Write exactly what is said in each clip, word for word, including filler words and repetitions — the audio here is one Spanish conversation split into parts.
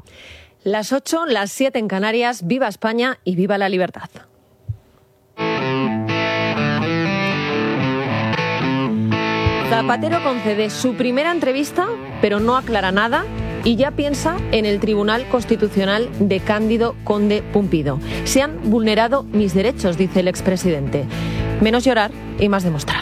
Las ocho, las siete en Canarias. Viva España y viva la libertad. Zapatero concede su primera entrevista, pero no aclara nada y ya piensa en el Tribunal Constitucional de Cándido Conde Pumpido. Se han vulnerado mis derechos, dice el expresidente. Menos llorar y más demostrar.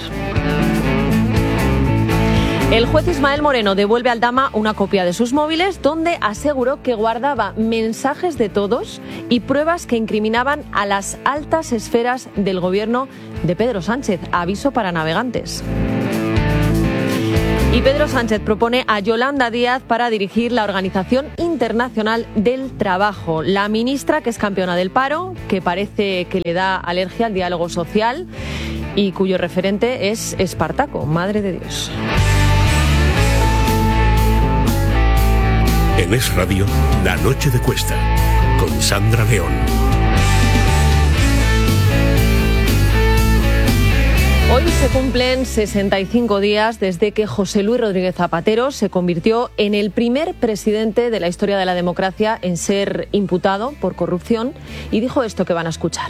El juez Ismael Moreno devuelve a Aldama una copia de sus móviles donde aseguró que guardaba mensajes de todos y pruebas que incriminaban a las altas esferas del gobierno de Pedro Sánchez. Aviso para navegantes. Y Pedro Sánchez propone a Yolanda Díaz para dirigir la Organización Internacional del Trabajo. La ministra, que es campeona del paro, que parece que le da alergia al diálogo social y cuyo referente es Espartaco, madre de Dios. En Es Radio, La Noche de Cuesta, con Sandra León. Hoy se cumplen sesenta y cinco días desde que José Luis Rodríguez Zapatero se convirtió en el primer presidente de la historia de la democracia en ser imputado por corrupción y dijo esto que van a escuchar.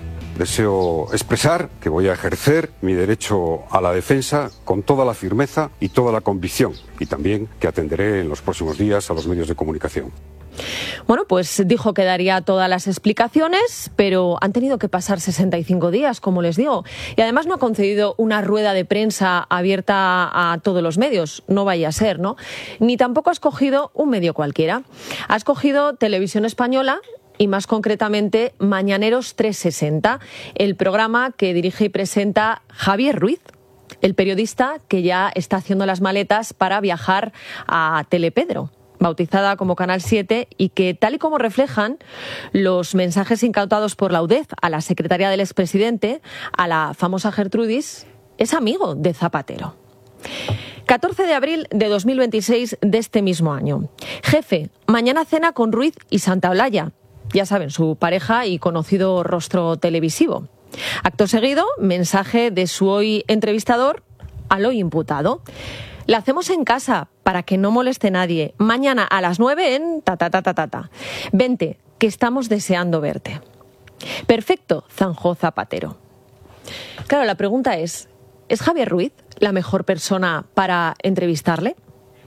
Deseo expresar que voy a ejercer mi derecho a la defensa con toda la firmeza y toda la convicción y también que atenderé en los próximos días a los medios de comunicación. Bueno, pues dijo que daría todas las explicaciones, pero han tenido que pasar sesenta y cinco días, como les digo. Y además no ha concedido una rueda de prensa abierta a todos los medios, no vaya a ser, ¿no? Ni tampoco ha escogido un medio cualquiera. Ha escogido Televisión Española y más concretamente Mañaneros trescientos sesenta, el programa que dirige y presenta Javier Ruiz, el periodista que ya está haciendo las maletas para viajar a Telepedro, bautizada como Canal siete, y que, tal y como reflejan los mensajes incautados por la U D E F a la secretaria del expresidente, a la famosa Gertrudis, es amigo de Zapatero. catorce de abril de dos mil veintiséis de este mismo año. Jefe, mañana cena con Ruiz y Santaolalla. Ya saben, su pareja y conocido rostro televisivo. Acto seguido, mensaje de su hoy entrevistador al hoy imputado. La hacemos en casa para que no moleste nadie. Mañana a las nueve en ta ta ta ta ta ta. Vente, que estamos deseando verte. Perfecto, zanjó Zapatero. Claro, la pregunta es, ¿es Javier Ruiz la mejor persona para entrevistarle?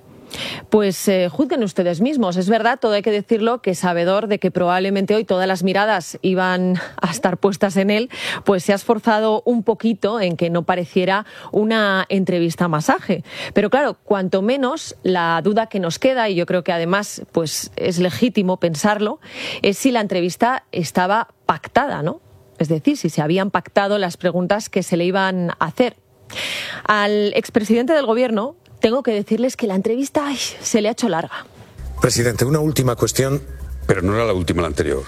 Pues eh, juzguen ustedes mismos. Es verdad, todo hay que decirlo, que sabedor de que probablemente hoy todas las miradas iban a estar puestas en él, pues se ha esforzado un poquito en que no pareciera una entrevista masaje. Pero claro, cuanto menos la duda que nos queda, y yo creo que además pues es legítimo pensarlo, es si la entrevista estaba pactada, ¿no? Es decir, si se habían pactado las preguntas que se le iban a hacer. Al expresidente del Gobierno tengo que decirles que la entrevista ay, se le ha hecho larga. Presidente, una última cuestión. Pero no era la última, la anterior.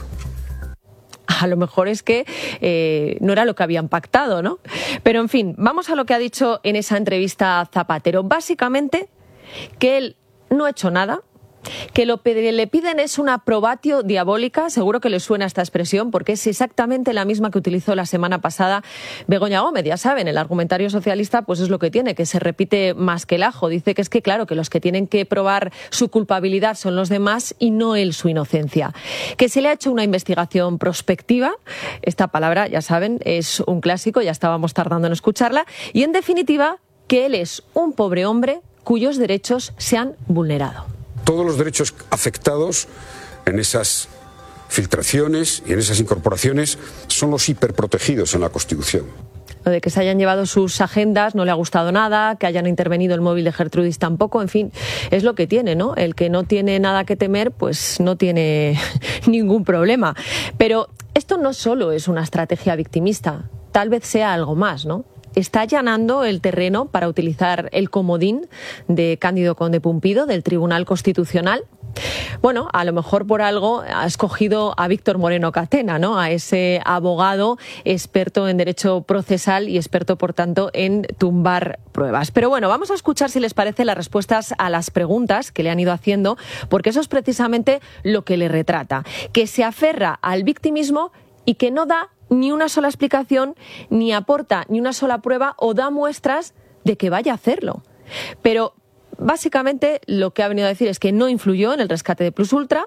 A lo mejor es que eh, no era lo que habían pactado, ¿no? Pero en fin, vamos a lo que ha dicho en esa entrevista Zapatero. Básicamente, que él no ha hecho nada, que lo que le piden es una probatio diabólica, seguro que le suena esta expresión, porque es exactamente la misma que utilizó la semana pasada Begoña Gómez. Ya saben, el argumentario socialista pues es lo que tiene, que se repite más que el ajo. Dice que es que, claro, que los que tienen que probar su culpabilidad son los demás y no él su inocencia. Que se le ha hecho una investigación prospectiva, esta palabra, ya saben, es un clásico, ya estábamos tardando en escucharla, y en definitiva, que él es un pobre hombre cuyos derechos se han vulnerado. Todos los derechos afectados en esas filtraciones y en esas incorporaciones son los hiperprotegidos en la Constitución. Lo de que se hayan llevado sus agendas no le ha gustado nada, que hayan intervenido el móvil de Gertrudis tampoco, en fin, es lo que tiene, ¿no? El que no tiene nada que temer, pues no tiene ningún problema. Pero esto no solo es una estrategia victimista, tal vez sea algo más, ¿no? Está allanando el terreno para utilizar el comodín de Cándido Conde Pumpido del Tribunal Constitucional. Bueno, a lo mejor por algo ha escogido a Víctor Moreno Catena, ¿no? A ese abogado experto en derecho procesal y experto, por tanto, en tumbar pruebas. Pero bueno, vamos a escuchar, si les parece, las respuestas a las preguntas que le han ido haciendo, porque eso es precisamente lo que le retrata, que se aferra al victimismo y que no da ni una sola explicación, ni aporta ni una sola prueba o da muestras de que vaya a hacerlo. Pero básicamente lo que ha venido a decir es que no influyó en el rescate de Plus Ultra,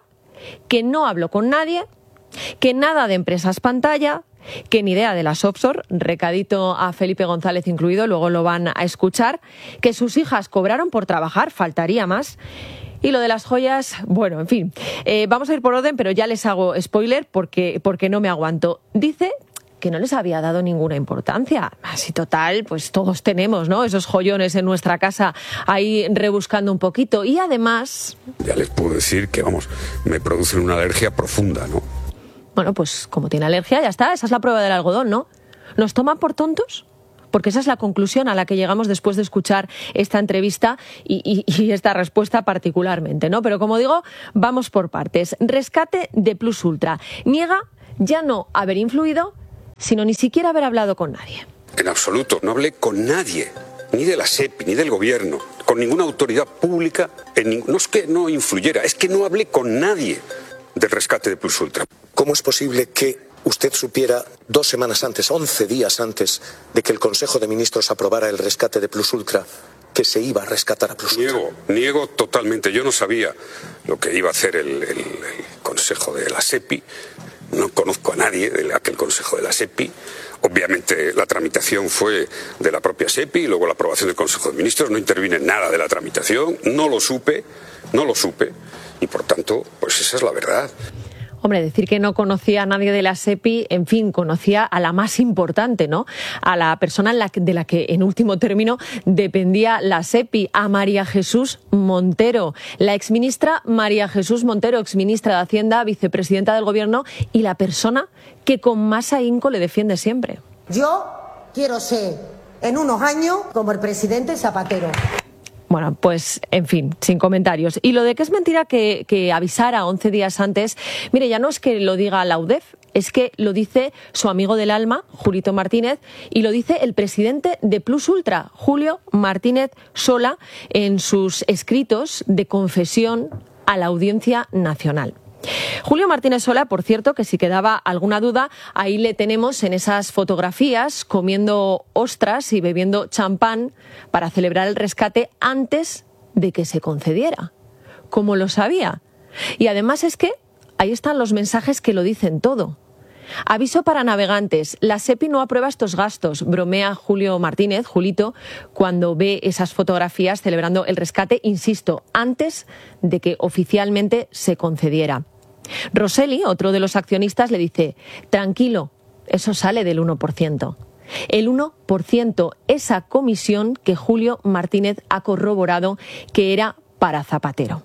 que no habló con nadie, que nada de empresas pantalla, que ni idea de las offshore, recadito a Felipe González incluido, luego lo van a escuchar, que sus hijas cobraron por trabajar, faltaría más. Y lo de las joyas, bueno, en fin, eh, vamos a ir por orden, pero ya les hago spoiler porque, porque no me aguanto. Dice que no les había dado ninguna importancia. Así total, pues todos tenemos, ¿no?, esos joyones en nuestra casa ahí rebuscando un poquito. Y además... Ya les puedo decir que, vamos, me producen una alergia profunda, ¿no? Bueno, pues como tiene alergia, ya está, esa es la prueba del algodón, ¿no? ¿Nos toman por tontos? Porque esa es la conclusión a la que llegamos después de escuchar esta entrevista y, y, y esta respuesta particularmente, ¿no? Pero como digo, vamos por partes. Rescate de Plus Ultra. Niega ya no haber influido, sino ni siquiera haber hablado con nadie. En absoluto, no hablé con nadie, ni de la SEPI, ni del gobierno, con ninguna autoridad pública. En ningún... No es que no influyera, es que no hablé con nadie del rescate de Plus Ultra. ¿Cómo es posible que usted supiera dos semanas antes, once días antes de que el Consejo de Ministros aprobara el rescate de Plus Ultra, que se iba a rescatar a Plus Ultra? Niego, niego totalmente. Yo no sabía lo que iba a hacer el, el, el Consejo de la SEPI. No conozco a nadie de aquel Consejo de la SEPI. Obviamente la tramitación fue de la propia SEPI y luego la aprobación del Consejo de Ministros. No intervine en nada de la tramitación. No lo supe, no lo supe. Y por tanto, pues esa es la verdad. Hombre, decir que no conocía a nadie de la SEPI, en fin, conocía a la más importante, ¿no? A la persona en la que, de la que, en último término, dependía la SEPI, a María Jesús Montero. La exministra María Jesús Montero, exministra de Hacienda, vicepresidenta del Gobierno y la persona que con más ahínco le defiende siempre. Yo quiero ser, en unos años, como el presidente Zapatero. Bueno, pues, en fin, sin comentarios. Y lo de que es mentira que, que avisara once días antes, mire, ya no es que lo diga la U D E F, es que lo dice su amigo del alma, Julito Martínez, y lo dice el presidente de Plus Ultra, Julio Martínez Sola, en sus escritos de confesión a la Audiencia Nacional. Julio Martínez Sola, por cierto, que si quedaba alguna duda, ahí le tenemos en esas fotografías comiendo ostras y bebiendo champán para celebrar el rescate antes de que se concediera. ¿Cómo lo sabía? Y además es que ahí están los mensajes que lo dicen todo. Aviso para navegantes, la SEPI no aprueba estos gastos, bromea Julio Martínez, Julito, cuando ve esas fotografías celebrando el rescate, insisto, antes de que oficialmente se concediera. Rosselli, otro de los accionistas, le dice, tranquilo, eso sale del uno por ciento. El uno por ciento, esa comisión que Julio Martínez ha corroborado que era para Zapatero.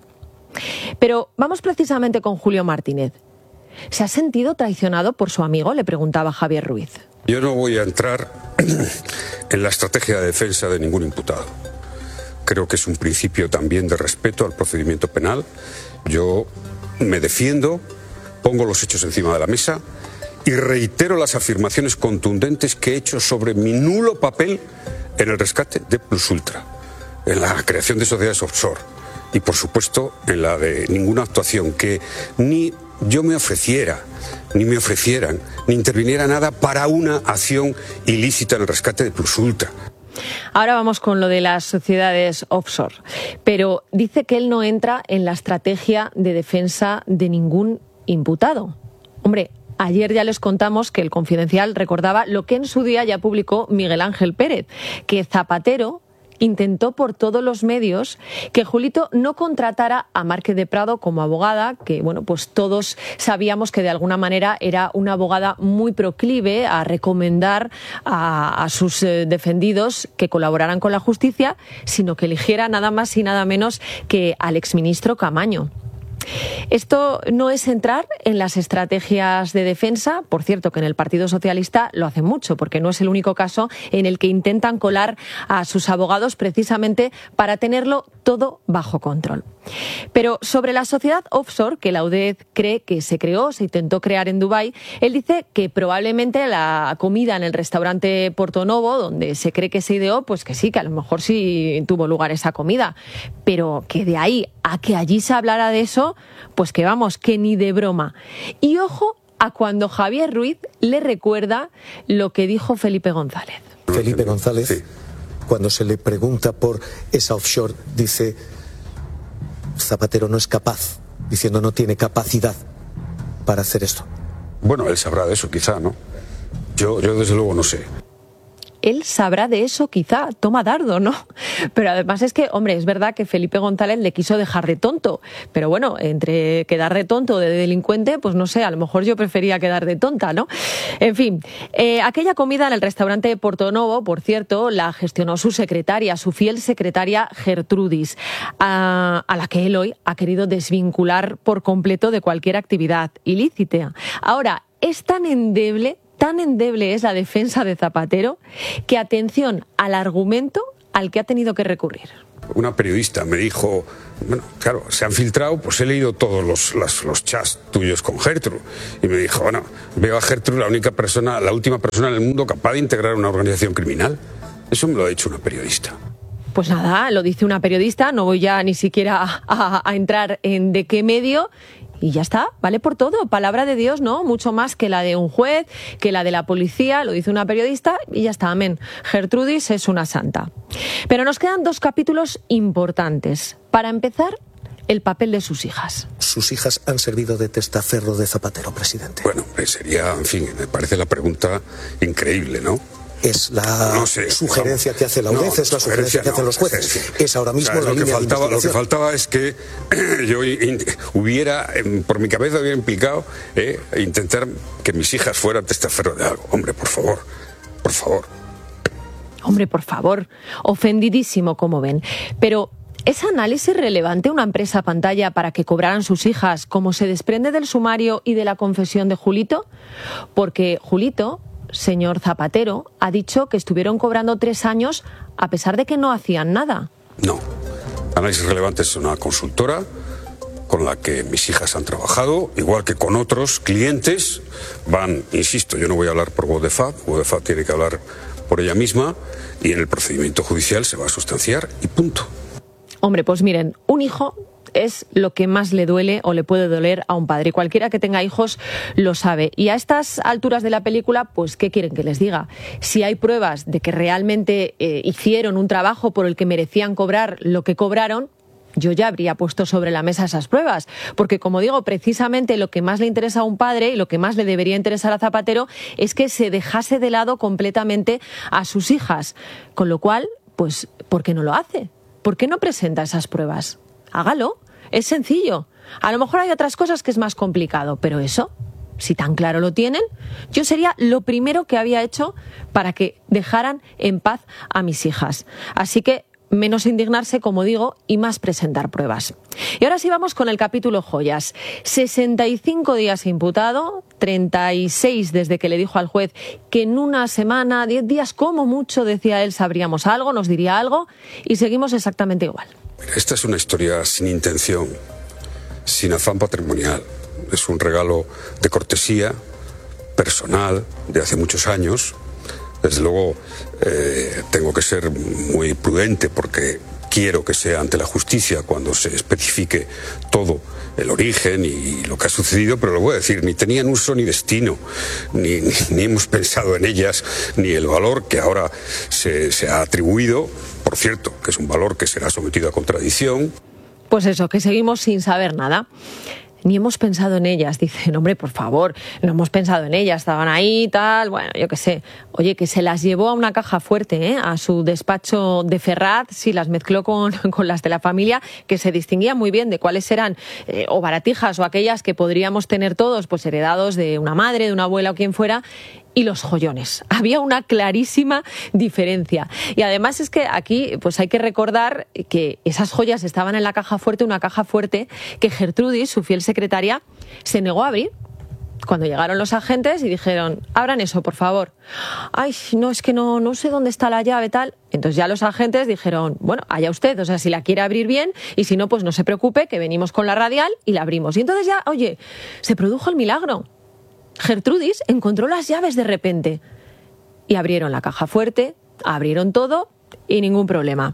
Pero vamos precisamente con Julio Martínez. ¿Se ha sentido traicionado por su amigo?, le preguntaba Javier Ruiz. Yo no voy a entrar en la estrategia de defensa de ningún imputado. Creo que es un principio también de respeto al procedimiento penal. Yo me defiendo, pongo los hechos encima de la mesa y reitero las afirmaciones contundentes que he hecho sobre mi nulo papel en el rescate de Plus Ultra, en la creación de sociedades offshore y, por supuesto, en la de ninguna actuación que ni yo me ofreciera, ni me ofrecieran, ni interviniera nada para una acción ilícita en el rescate de Plus Ultra. Ahora vamos con lo de las sociedades offshore, pero dice que él no entra en la estrategia de defensa de ningún imputado. Hombre, ayer ya les contamos que el Confidencial recordaba lo que en su día ya publicó Miguel Ángel Pérez, que Zapatero intentó por todos los medios que Julito no contratara a Márquez de Prado como abogada, que bueno, pues todos sabíamos que de alguna manera era una abogada muy proclive a recomendar a, a sus eh, defendidos que colaboraran con la justicia, sino que eligiera nada más y nada menos que al exministro Camaño. Esto no es entrar en las estrategias de defensa, por cierto que en el Partido Socialista lo hacen mucho, porque no es el único caso en el que intentan colar a sus abogados precisamente para tenerlo todo bajo control. Pero sobre la sociedad offshore, que la U D E F cree que se creó, se intentó crear en Dubái, él dice que probablemente la comida en el restaurante Portonovo, donde se cree que se ideó, pues que sí, que a lo mejor sí tuvo lugar esa comida, pero que de ahí a que allí se hablara de eso, pues que vamos, que ni de broma. Y ojo a cuando Javier Ruiz le recuerda lo que dijo Felipe González. Felipe González, sí, cuando se le pregunta por esa offshore, dice: Zapatero no es capaz diciendo no tiene capacidad para hacer esto. Bueno, él sabrá de eso, quizá, ¿no? Yo, yo desde luego no sé. Él sabrá de eso, quizá, toma dardo, ¿no? Pero además es que, hombre, es verdad que Felipe González le quiso dejar de tonto, pero bueno, entre quedar de tonto o de delincuente, pues no sé, a lo mejor yo prefería quedar de tonta, ¿no? En fin, eh, aquella comida en el restaurante de Portonovo, por cierto, la gestionó su secretaria, su fiel secretaria Gertrudis, a, a la que él hoy ha querido desvincular por completo de cualquier actividad ilícita. Ahora, es tan endeble Tan endeble es la defensa de Zapatero que atención al argumento al que ha tenido que recurrir. Una periodista me dijo, bueno, claro, se han filtrado, pues he leído todos los, los, los chats tuyos con Gertrude. Y me dijo, bueno, veo a Gertrude la única persona, la última persona en el mundo capaz de integrar una organización criminal. Eso me lo ha dicho una periodista. Pues nada, lo dice una periodista, no voy ya ni siquiera a, a, a entrar en de qué medio. Y ya está, vale por todo, palabra de Dios, ¿no? Mucho más que la de un juez, que la de la policía, lo dice una periodista y ya está, amén. Gertrudis es una santa. Pero nos quedan dos capítulos importantes. Para empezar, el papel de sus hijas. Sus hijas han servido de testaferro de Zapatero, presidente. Bueno, sería, en fin, me parece la pregunta increíble, ¿no? Es la no sé, sugerencia no, que hace la U D E C, no, es la sugerencia que hacen no, los jueces. Es, decir, es ahora mismo o sea, la lo línea que faltaba, de investigación. Lo que faltaba es que eh, yo in, hubiera, eh, por mi cabeza hubiera implicado eh, intentar que mis hijas fueran testaferro de algo. Hombre, por favor, por favor. Hombre, por favor, ofendidísimo, como ven. Pero ¿es análisis relevante una empresa pantalla para que cobraran sus hijas, como se desprende del sumario y de la confesión de Julito? Porque Julito, señor Zapatero, ha dicho que estuvieron cobrando tres años a pesar de que no hacían nada. No. Análisis Relevante es una consultora con la que mis hijas han trabajado, igual que con otros clientes. Van, insisto, yo no voy a hablar por Wodefat, Wodefat tiene que hablar por ella misma y en el procedimiento judicial se va a sustanciar y punto. Hombre, pues miren, un hijo es lo que más le duele o le puede doler a un padre. Cualquiera que tenga hijos lo sabe. Y a estas alturas de la película, pues, ¿qué quieren que les diga? Si hay pruebas de que realmente eh, hicieron un trabajo por el que merecían cobrar lo que cobraron, yo ya habría puesto sobre la mesa esas pruebas. Porque, como digo, precisamente lo que más le interesa a un padre y lo que más le debería interesar a Zapatero es que se dejase de lado completamente a sus hijas. Con lo cual, pues, ¿por qué no lo hace? ¿Por qué no presenta esas pruebas? Hágalo, es sencillo. A lo mejor hay otras cosas que es más complicado, pero eso, si tan claro lo tienen, yo sería lo primero que había hecho para que dejaran en paz a mis hijas. Así que menos indignarse, como digo, y más presentar pruebas. Y ahora sí vamos con el capítulo joyas. sesenta y cinco días imputado, treinta y seis desde que le dijo al juez que en una semana, diez días como mucho, decía él, sabríamos algo, nos diría algo, y seguimos exactamente igual. Esta es una historia sin intención, sin afán patrimonial. Es un regalo de cortesía, personal, de hace muchos años. Desde luego eh, tengo que ser muy prudente porque quiero que sea ante la justicia cuando se especifique todo el origen y lo que ha sucedido, pero lo voy a decir, ni tenían uso ni destino, ni, ni, ni hemos pensado en ellas, ni el valor que ahora se, se ha atribuido, por cierto, que es un valor que será sometido a contradicción. Pues eso, que seguimos sin saber nada. Ni hemos pensado en ellas. Dicen, hombre, por favor, no hemos pensado en ellas, estaban ahí, tal, bueno, yo qué sé. Oye, que se las llevó a una caja fuerte, ¿eh? A su despacho de Ferraz, sí, las mezcló con, con las de la familia, que se distinguían muy bien de cuáles eran, eh, o baratijas, o aquellas que podríamos tener todos, pues heredados de una madre, de una abuela o quien fuera, y los joyones. Había una clarísima diferencia. Y además es que aquí pues hay que recordar que esas joyas estaban en la caja fuerte, una caja fuerte que Gertrudis, su fiel secretaria, se negó a abrir. Cuando llegaron los agentes y dijeron, abran eso, por favor. Ay, no, es que no, no sé dónde está la llave, tal. Entonces ya los agentes dijeron, bueno, allá usted, o sea, si la quiere abrir bien, y si no, pues no se preocupe, que venimos con la radial y la abrimos. Y entonces ya, oye, se produjo el milagro. Gertrudis encontró las llaves de repente y abrieron la caja fuerte, abrieron todo y ningún problema.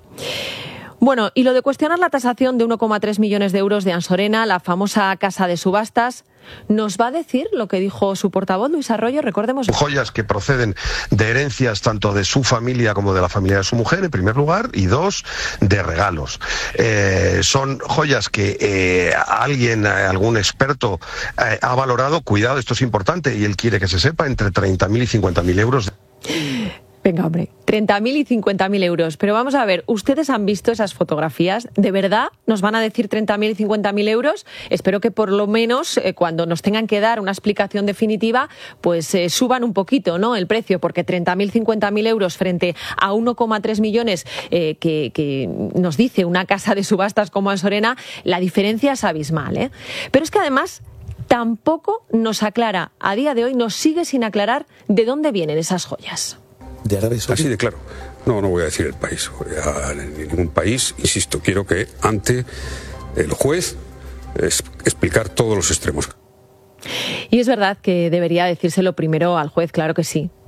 Bueno, y lo de cuestionar la tasación de uno coma tres millones de euros de Ansorena, la famosa casa de subastas, ¿Nos va a decir lo que dijo su portavoz, Luis Arroyo? Recordemos. Joyas que proceden de herencias tanto de su familia como de la familia de su mujer, en primer lugar, y dos, de regalos. Eh, son joyas que eh, alguien, algún experto eh, ha valorado, cuidado, esto es importante, y él quiere que se sepa, entre treinta mil y cincuenta mil euros. Venga, hombre, treinta mil y cincuenta mil euros. Pero vamos a ver, ¿ustedes han visto esas fotografías? ¿De verdad nos van a decir treinta mil y cincuenta mil euros? Espero que por lo menos eh, cuando nos tengan que dar una explicación definitiva, pues eh, suban un poquito, ¿no?, el precio, porque treinta mil, cincuenta mil euros frente a uno coma tres millones eh, que, que nos dice una casa de subastas como Ansorena, la diferencia es abismal, ¿eh? Pero es que además tampoco nos aclara, a día de hoy nos sigue sin aclarar de dónde vienen esas joyas. De Arabia Saudí. Así de claro. No, no voy a decir el país. A ningún país, insisto, quiero que ante el juez es explicar todos los extremos. Y es verdad que debería decírselo primero al juez, claro que sí.